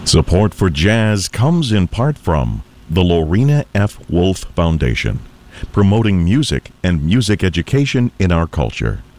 Support for jazz comes in part from the Lorena F. Wolf Foundation, promoting music and music education in our culture.